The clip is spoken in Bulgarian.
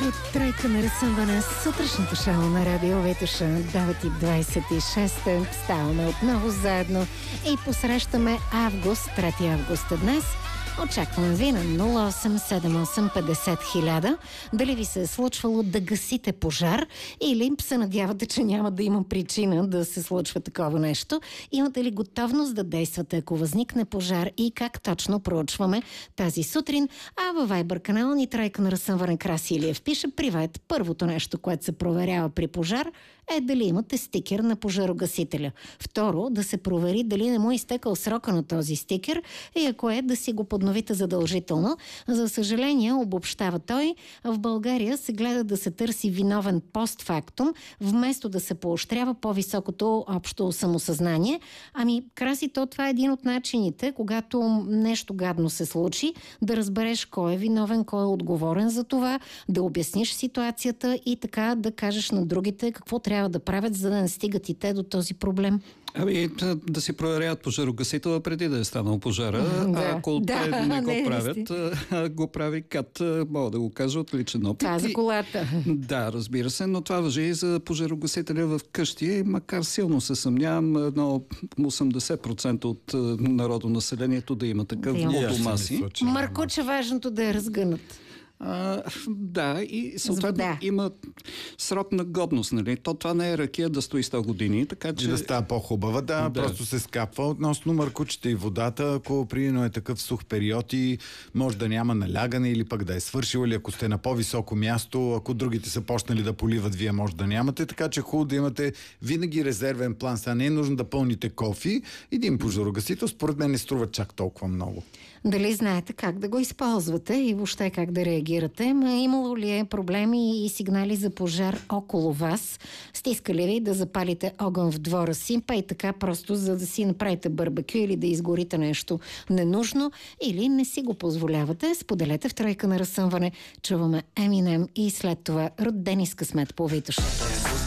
Тройка на разсъмване, сутрешното шоу на Радио Витоша. 9:26. Ставаме отново заедно и посрещаме август, 3 август днес. Очаквам ви на 087850 дали ви се е случвало да гасите пожар или се надявате, че няма да има причина да се случва такова нещо. Имате ли готовност да действате, ако възникне пожар и как точно проучваме тази сутрин? А във Viber канала ни Тройка на разсъмване Краси Илиев пише: привет, първото нещо, което се проверява при пожар е дали имате стикер на пожарогасителя. Второ, да се провери дали не му е изтекал срока на този стикер и ако е, да си го подновите задължително. За съжаление, обобщава той, в България се гледа да се търси виновен постфактум, вместо да се поощрява по-високото общо самосъзнание. Ами, Краси, това е един от начините, когато нещо гадно се случи, да разбереш кой е виновен, кой е отговорен за това, да обясниш ситуацията и така да кажеш на другите какво трябва да правят, за да не стигат и те до този проблем. Ами, да си проверяват пожарогасителя преди да е станал пожара. Ако те не го правят, го прави КАТ, мога да го кажа от личен опит. Това за колата. Да, разбира се, но това важи и за пожарогасителя в къщи. Макар силно се съмнявам, 80% от народонаселението да има такъв у дома си. Маркуче, важното да е разгънат. Да, и съответно има срок на годност, нали? Това не е ракия да стои 100 години, така че... И да става по-хубава, просто се скапва. Относно маркучета и водата, ако примерно е такъв сух период и може да няма налягане или пък да е свършил, или ако сте на по-високо място, ако другите са почнали да поливат, вие може да нямате, така че хубаво да имате винаги резервен план. Сега не е нужно да пълните кофи. Един пожарогасител според мен не струва чак толкова много. Дали знаете как да го използвате и въобще как да реагирате? Имало ли е проблеми и сигнали за пожар около вас? Стискали ви да запалите огън в двора си, па и така просто за да си направите барбекю или да изгорите нещо ненужно, или не си го позволявате? Споделете в Тройка на разсъмване. Чуваме Eminem и след това Родени с късмет по Витоша.